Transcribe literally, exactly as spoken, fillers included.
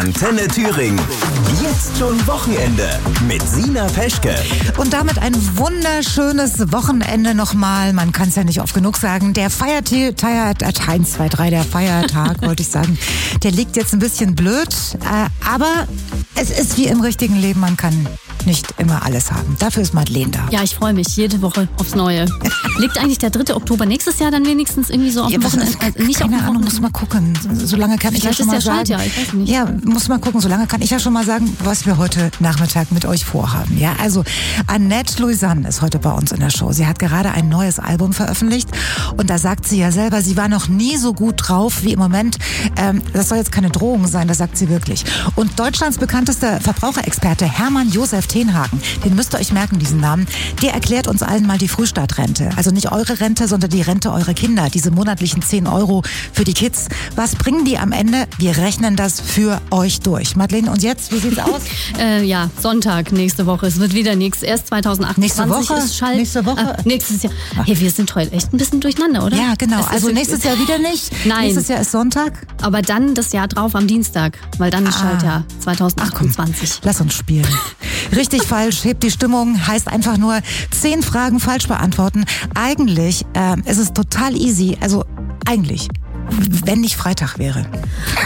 Antenne Thüringen. Jetzt schon Wochenende mit Sina Peschke. Und damit ein wunderschönes Wochenende nochmal. Man kann es ja nicht oft genug sagen. Der Feiertag, eins, zwei, drei, der Feiertag, wollte ich sagen. Der liegt jetzt ein bisschen blöd. Aber es ist wie im richtigen Leben. Man kann nicht immer alles haben. Dafür ist Madeleine da. Ja, ich freue mich jede Woche aufs Neue. Liegt eigentlich der dritte Oktober nächstes Jahr dann wenigstens irgendwie so auf dem Ja, Wochenende? Also nicht keine auf dem Ahnung, Wochenende. muss mal gucken. So lange kann ich ja Vielleicht schon ist mal ja sagen. Schaltjahr, ich weiß nicht. Ja, muss mal gucken. So lange kann ich ja schon mal sagen, was wir heute Nachmittag mit euch vorhaben. Ja, also Annette Louisanne ist heute bei uns in der Show. Sie hat gerade ein neues Album veröffentlicht und da sagt sie ja selber, sie war noch nie so gut drauf wie im Moment. Ähm, das soll jetzt keine Drohung sein, das sagt sie wirklich. Und Deutschlands bekanntester Verbraucherexperte Hermann Josef Tenhagen, den müsst ihr euch merken, diesen Namen, der erklärt uns allen mal die Frühstartrente. Also nicht eure Rente, sondern die Rente eurer Kinder. Diese monatlichen zehn Euro für die Kids. Was bringen die am Ende? Wir rechnen das für euch durch. Madeleine, und jetzt, wie sieht's aus? Äh, ja, Sonntag nächste Woche. Es wird wieder nichts. Erst zwanzig achtundzwanzig Nächste Woche? ist Schalt. Nächste Woche? Ah, nächstes Jahr. Hey, wir sind heute echt ein bisschen durcheinander, oder? Ja, genau. Es ist Also jetzt- nächstes Jahr wieder nicht. Nein. Nächstes Jahr ist Sonntag. Aber dann das Jahr drauf am Dienstag, weil dann ist Ah. Schaltjahr zwanzig achtundzwanzig. Lass uns spielen. Richtig falsch, hebt die Stimmung, heißt einfach nur zehn Fragen falsch beantworten. Eigentlich äh, ist es total easy, also eigentlich, wenn nicht Freitag wäre.